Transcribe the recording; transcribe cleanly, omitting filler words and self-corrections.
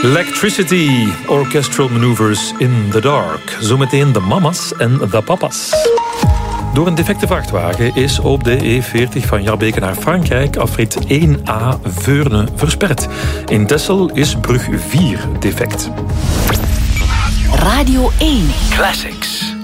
Electricity, orchestral maneuvers in the dark. Zometeen de mama's en de papa's. Door een defecte vrachtwagen is op de E40 van Jarbeke naar Frankrijk afrit 1A Veurne versperd. In Texel is brug 4 defect. Radio 1 Classics.